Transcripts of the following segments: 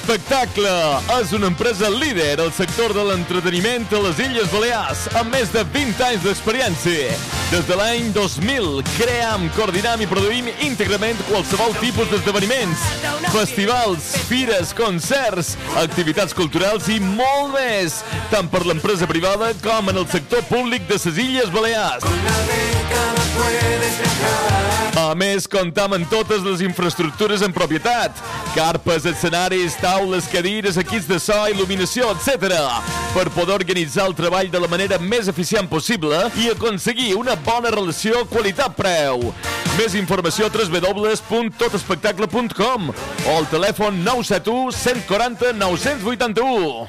Espectacle és una empresa líder al sector de l'entreteniment a les Illes Balears, amb més de 20 anys d'experiència. Des de l'any 2000 cream, coordinem i produïm íntegrament qualsevol tipus d'esdeveniments, festivals, fires, concerts, activitats culturals i molt més, tant per l'empresa privada com en el sector públic de les Illes Balears. A més, comptam amb totes les infraestructures en propietat, carpes, escenaris, taules, cadires, equips de so, il·luminació, etc. per poder organitzar el treball de la manera més eficient possible i aconseguir una bona relació qualitat-preu. Més informació a www.totespectacle.com o al telèfon 971 140 981.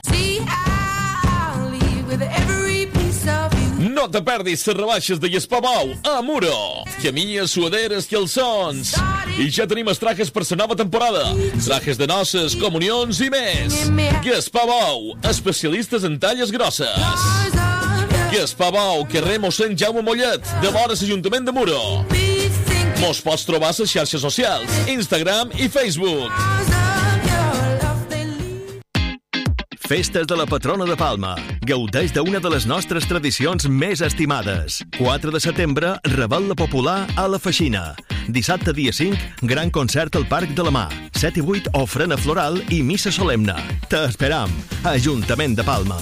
No te perdis les rebaixes de Gaspar a Muro. Camilles, suaderes, calçons. I ja tenim els trajes per la nova temporada. Trajes de noces, comunions i més. Gaspar, especialistes en talles grosses. Gaspar, carrer Mossèn Jaume Mollet, de vora l'Ajuntament de Muro. Mos pots trobar a les xarxes socials, Instagram i Facebook. Festes de la patrona de Palma. Gaudeix d'una de les nostres tradicions més estimades. 4 de setembre, Revetlla Popular a la Feixina. Dissabte, dia 5, gran concert al Parc de la Mà. 7 i 8, ofrena floral i missa solemne. T'esperam. Ajuntament de Palma.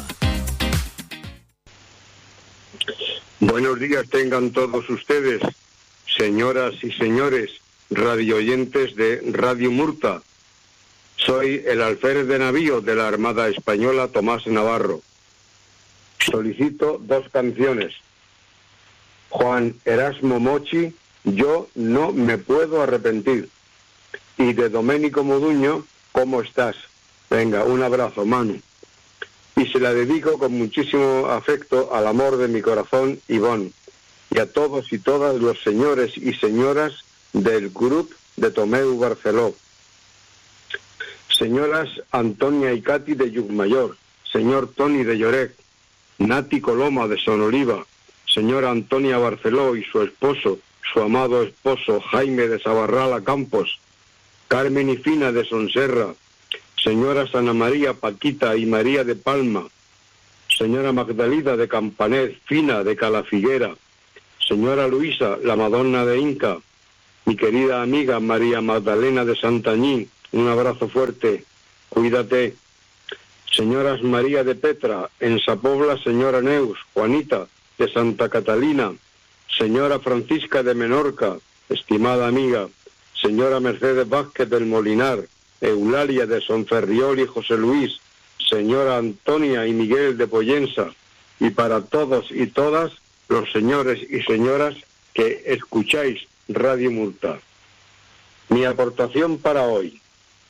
Buenos días tengan todos ustedes, señoras y señores, radioyentes de Radio Murta. Soy el alférez de navío de la Armada Española, Tomás Navarro. Solicito 2 canciones. Juan Erasmo Mochi, Yo no me puedo arrepentir. Y de Doménico Moduño, ¿Cómo estás? Venga, un abrazo, Manu. Y se la dedico con muchísimo afecto al amor de mi corazón, Ivonne, y a todos y todas los señores y señoras del Grup de Tomeu Barceló. Señoras Antonia y Katy de Llucmayor, señor Toni de Lloret, Nati Coloma de Sonoliva, señora Antonia Barceló y su esposo, su amado esposo Jaime de Sabarrala Campos, Carmen y Fina de Sonserra, señoras Ana María, Paquita y María de Palma, señora Magdalena de Campanet, Fina de Calafiguera, señora Luisa, la Madonna de Inca, mi querida amiga María Magdalena de Santañí, un abrazo fuerte, cuídate. Señoras María de Petra, en Sapobla, señora Neus, Juanita de Santa Catalina, señora Francisca de Menorca, estimada amiga, señora Mercedes Vázquez del Molinar, Eulalia de Sonferriol y José Luis, señora Antonia y Miguel de Pollensa, y para todos y todas los señores y señoras que escucháis Radio Murta. Mi aportación para hoy.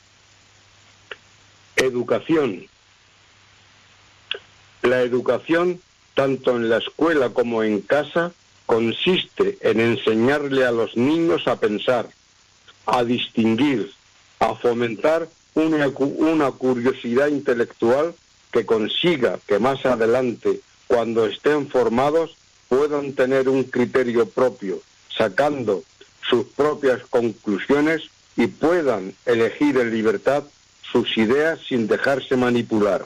Educación. La educación, tanto en la escuela como en casa, consiste en enseñarle a los niños a pensar, a distinguir, a fomentar una curiosidad intelectual que consiga que más adelante, cuando estén formados, puedan tener un criterio propio, sacando sus propias conclusiones y puedan elegir en libertad sus ideas sin dejarse manipular.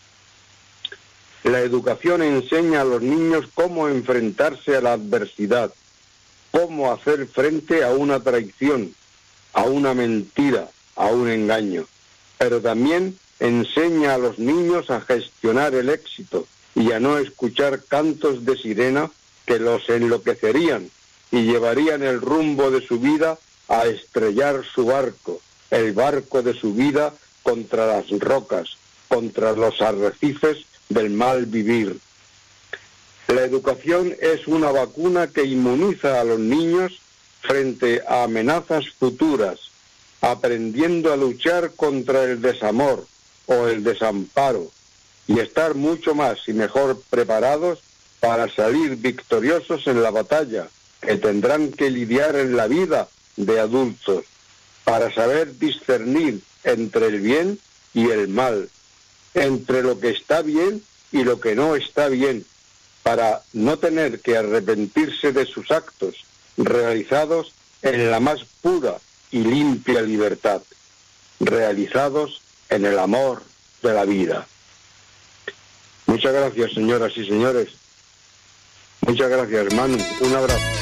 La educación enseña a los niños cómo enfrentarse a la adversidad, cómo hacer frente a una traición, a una mentira, a un engaño, pero también enseña a los niños a gestionar el éxito y a no escuchar cantos de sirena que los enloquecerían y llevarían el rumbo de su vida a estrellar su barco, el barco de su vida contra las rocas, contra los arrecifes del mal vivir. La educación es una vacuna que inmuniza a los niños frente a amenazas futuras, aprendiendo a luchar contra el desamor o el desamparo y estar mucho más y mejor preparados para salir victoriosos en la batalla que tendrán que lidiar en la vida de adultos, para saber discernir entre el bien y el mal, entre lo que está bien y lo que no está bien, para no tener que arrepentirse de sus actos realizados en la más pura y limpia libertad, realizados en el amor de la vida. Muchas gracias, señoras y señores. Muchas gracias, hermano. Un abrazo.